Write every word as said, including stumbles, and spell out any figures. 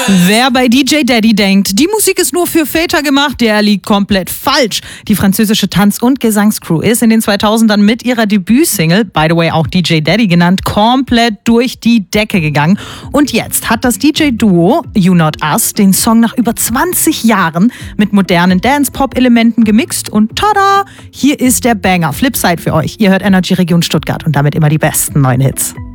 Wer bei D J Daddy denkt, die Musik ist nur für Väter gemacht, der liegt komplett falsch. Die französische Tanz- und Gesangscrew ist in den zweitausendern mit ihrer Debütsingle, by the way auch D J Daddy genannt, komplett durch die Decke gegangen. Und jetzt hat das D J-Duo You Not Us den Song nach über zwanzig Jahren mit modernen Dance-Pop-Elementen gemixt und tada, hier ist der Banger Flipside für euch. Ihr hört Energy Region Stuttgart und damit immer die besten neuen Hits.